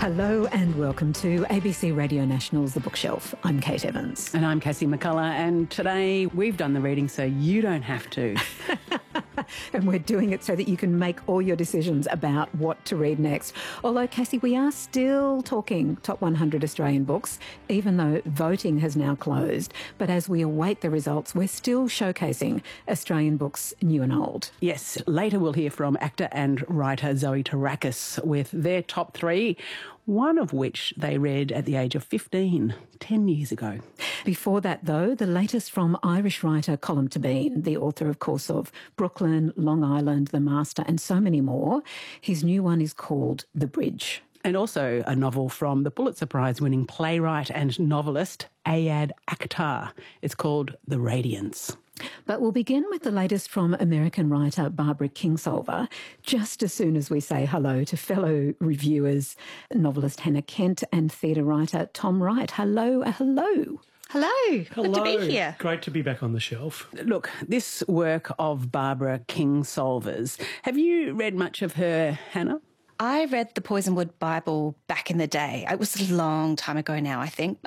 Hello and welcome to ABC Radio National's The Bookshelf. I'm Kate Evans. And I'm Cassie McCullough, and today we've done the reading so you don't have to. And we're doing it so that you can make all your decisions about what to read next. Although, Cassie, we are still talking top 100 Australian books, even though voting has now closed. But as we await the results, we're still showcasing Australian books new and old. Yes, later we'll hear from actor and writer Zoe Terakis with their top three, one of which they read at the age of 15, 10 years ago. Before that, though, the latest from Irish writer Colm Tóibín, the author, of course, of Brooklyn, Long Island, The Master, and so many more. His new one is called The Bridge. And also a novel from the Pulitzer Prize-winning playwright and novelist Ayad Akhtar. It's called The Radiance. But we'll begin with the latest from American writer Barbara Kingsolver, just as soon as we say hello to fellow reviewers, novelist Hannah Kent and theatre writer Tom Wright. Hello. Hello. Good to be here. Great to be back on the shelf. Look, this work of Barbara Kingsolver's, have you read much of her, Hannah? I read the Poisonwood Bible back in the day. It was a long time ago now, I think.